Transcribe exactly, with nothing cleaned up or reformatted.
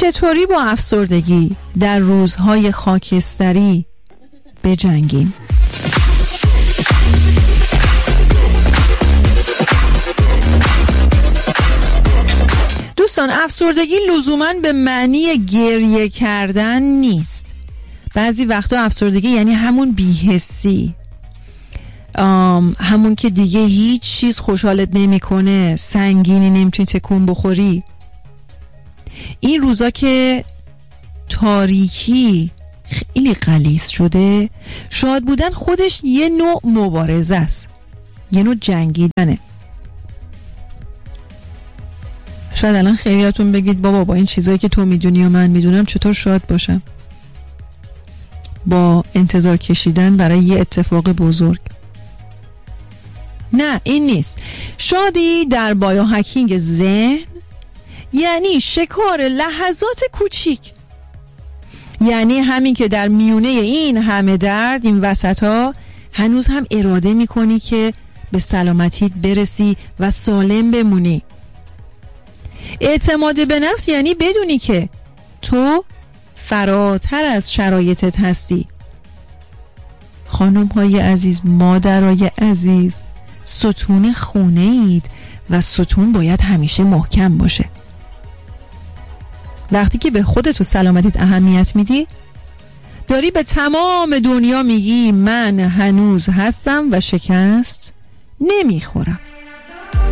چطوری با افسردگی در روزهای خاکستری بجنگیم؟ دوستان، افسردگی لزوماً به معنی گریه کردن نیست. بعضی وقتا افسردگی یعنی همون بی‌حسی، همون که دیگه هیچ چیز خوشحالت نمیکنه، سنگینی نمیتونی تکون بخوری. این روزا که تاریکی خیلی غلیظ شده، شاد بودن خودش یه نوع مبارزه است، یه نوع جنگیدنه. شاید الان خیلیاتون بگید بابا با این چیزایی که تو میدونی و من میدونم چطور شاد باشم با انتظار کشیدن برای یه اتفاق بزرگ؟ نه، این نیست. شادی در بایوهکینگ ذهن یعنی شکار لحظات کوچیک، یعنی همین که در میونه این همه درد، این وسطا هنوز هم اراده میکنی که به سلامتیت برسی و سالم بمونی. اعتماد به نفس یعنی بدونی که تو فراتر از شرایطت هستی. خانم های عزیز، مادرای عزیز، ستون خونه اید و ستون باید همیشه محکم باشه. وقتی که به خودت و سلامتیت اهمیت میدی، داری به تمام دنیا میگی من هنوز هستم و شکست نمیخورم.